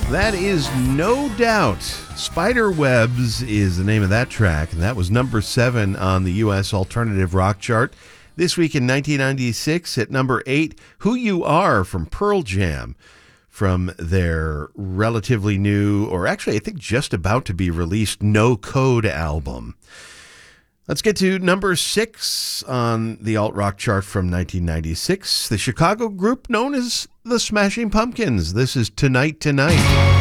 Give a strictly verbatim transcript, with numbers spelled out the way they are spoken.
That is No Doubt. Spiderwebs is the name of that track, and that was number seven on the U S Alternative Rock Chart. This week in nineteen ninety-six, at number eight, Who You Are from Pearl Jam, from their relatively new, or actually I think just about to be released, No Code album. Let's get to number six on the alt rock chart from nineteen ninety-six. The Chicago group known as the Smashing Pumpkins. This is Tonight Tonight.